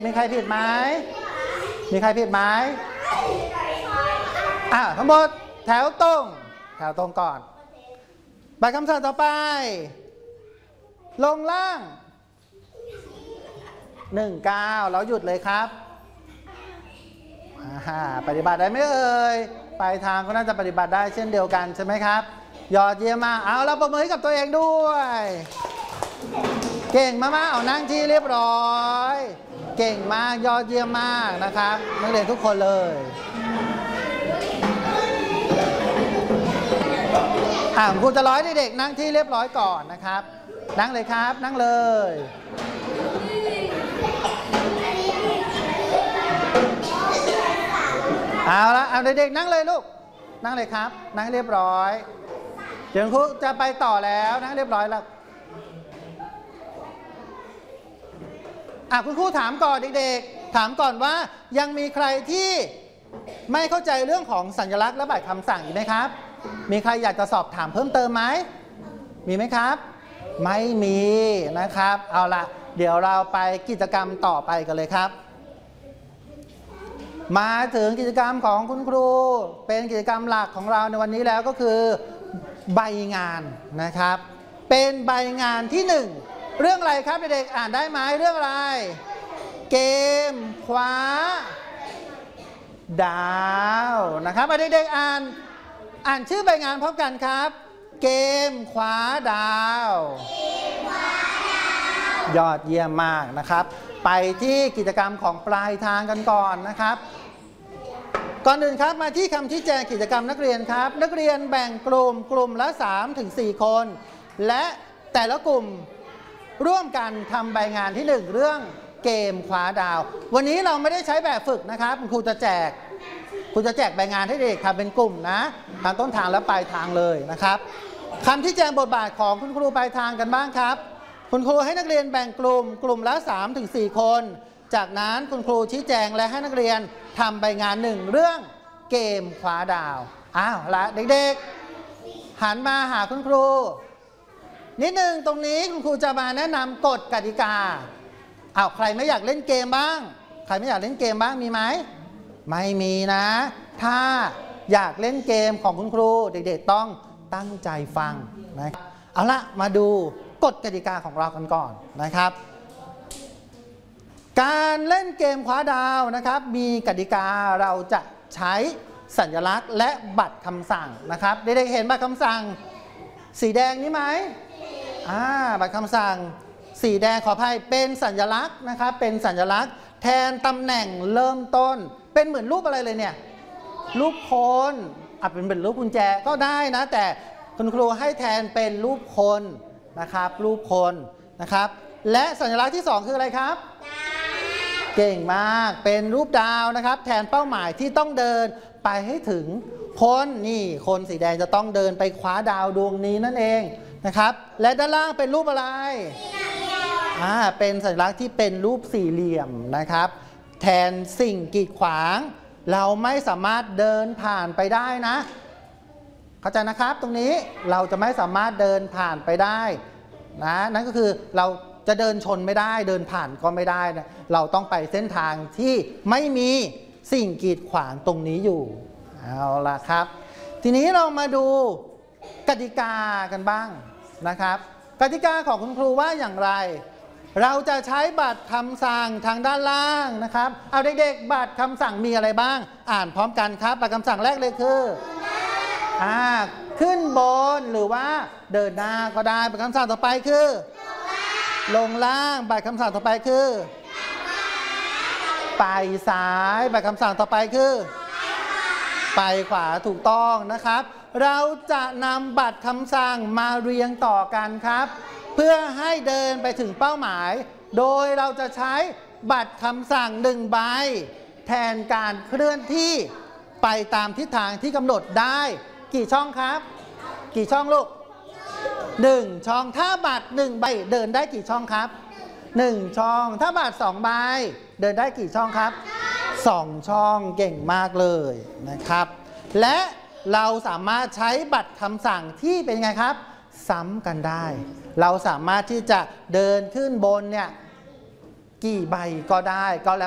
มีใครผิดไหมมีใครผิดไหมทั้งหมดแถวตรงก่อนไปคำสั่งต่อไปลงล่าง19แล้วหยุดเลยครับปฏิบัติได้ไหมเอ่ยปลายทางก็น่าจะปฏิบัติได้เช่นเดียวกันใช่ไหมครับยอดเยี่ยมมากเอาเราประเมินกับตัวเองด้วยเก่งมากๆเอานั่งที่เรียบร้อยเก่งมากยอดเยี่ยมมากนะครับนักเรียนทุกคนเลยครูจะร้อยเด็กๆนั่งที่เรียบร้อยก่อนนะครับนั่งเลยครับนั่งเลยเอาละเอาเด็กๆนั่งเลยลูกนั่งเลยครับนั่งเรียบร้อยเดี๋ยวครูจะไปต่อแล้วนั่งเรียบร้อยแล้วคุณครูถามก่อนเด็กๆถามก่อนว่ายังมีใครที่ไม่เข้าใจเรื่องของสัญลักษณ์และบัตรคำสั่งอยู่ไหมครับมีใครอยากจะสอบถามเพิ่มเติมไหมมีไหมครับไม่มีนะครับเอาละเดี๋ยวเราไปกิจกรรมต่อไปกันเลยครับมาถึงกิจกรรมของคุณครูเป็นกิจกรรมหลักของเราในวันนี้แล้วก็คือใบงานนะครับเป็นใบงานที่1เรื่องอะไรครับเด็กๆอ่านได้ไหมเรื่องอะไรเกมคว้าดาวนะครับเด็กๆอ่านชื่อใบงานพร้อมกันครับเกมคว้าดาวยอดเยี่ยมมากนะครับไปที่กิจกรรมของปลายทางกันก่อนนะครับก่อนอื่นครับมาที่คำชี้แจงกิจกรรมนักเรียนครับนักเรียนแบ่งกลุ่มละ 3-4 คนและแต่ละกลุ่มร่วมกันทำใบงานที่1เรื่องเกมคว้าดาววันนี้เราไม่ได้ใช้แบบฝึกนะครับครูจะแจกใบงานให้เด็กทำเป็นกลุ่มนะทางต้นทางและปลายทางเลยนะครับคำชี้แจงบทบาทของคุณครูปลายทางกันบ้างครับคุณครูให้นักเรียนแบ่งกลุ่มละ 3-4 คนจากนั้นคุณครูชี้แจงและให้นักเรียนทำใบงาน1เรื่องเกมคว้าดาวละเด็กๆหันมาหาคุณครูนิดนึงตรงนี้คุณครูจะมาแนะนำกฎกติกาใครไม่อยากเล่นเกมบ้างใครไม่อยากเล่นเกมบ้างมีไหมไม่มีนะถ้าอยากเล่นเกมของคุณครูเด็กๆต้องตั้งใจฟังนะครับเอาละมาดูกฎกติกาของเรากันก่อนนะครับการเล่นเกมคว้าดาวนะครับมีกติกาเราจะใช้สัญลักษณ์และบัตรคำสั่งนะครับเด็กๆเห็นบัตรคำสั่งสีแดงนี้ไหมบัตรคำสั่งสีแดงขออภัยเป็นสัญลักษณ์นะครับเป็นสัญลักษณ์แทนตำแหน่งเริ่มต้นเป็นเหมือนรูปอะไรเลยเนี่ยรูปคนเป็นรูปกุญแจก็ได้นะแต่คุณครูให้แทนเป็นรูปคนนะครับรูปคนนะครับและสัญลักษณ์ที่2คืออะไรครับเก่งมากเป็นรูปดาวนะครับแทนเป้าหมายที่ต้องเดินไปให้ถึงคนคนสีแดงจะต้องเดินไปคว้าดาวดวงนี้นั่นเองนะครับและด้านล่างเป็นรูปอะไรเป็นสัญลักษณ์ที่เป็นรูปสี่เหลี่ยมนะครับแทนสิ่งกีดขวางเราไม่สามารถเดินผ่านไปได้นะเข้าใจนะครับตรงนี้เราจะไม่สามารถเดินผ่านไปได้นะนั่นก็คือเราจะเดินชนไม่ได้เดินผ่านก็ไม่ได้นะเราต้องไปเส้นทางที่ไม่มีสิ่งกีดขวางตรงนี้อยู่เอาล่ะครับทีนี้เรามาดูกติกากันบ้างนะครับกติกาของคุณครูว่าอย่างไรเราจะใช้บัตรคำสั่งทางด้านล่างนะครับเอาเด็กๆบัตรคำสั่งมีอะไรบ้างอ่านพร้อมกันครับบัตรคำสั่งแรกเลยคือขึ้นบนหรือว่าเดินหน้าก็ได้บัตรคำสั่งต่อไปคือลงล่างบัตรคำสั่งต่อไปคือไปซ้ายบัตรคำสั่งต่อไปคือไปขวาถูกต้องนะครับเราจะนำบัตรคำสั่งมาเรียงต่อกันครับเพื่อให้เดินไปถึงเป้าหมายโดยเราจะใช้บัตรคำสั่ง1ใบแทนการเคลื่อนที่ไปตามทิศทางที่กำหนดได้กี่ช่องครับกี่ช่องลูก1ช่องถ้าบัตร1ใบเดินได้กี่ช่องครับ1ช่องถ้าบัตร2ใบเดินได้กี่ช่องครับ2ช่องเก่งมากเลยนะครับและเราสามารถใช้บัตรคำสั่งที่เป็นไงครับซ้ำกันได้เราสามารถที่จะเดินขึ้นบนเนี่ยกี่ใบก็ได้ก็แล้ว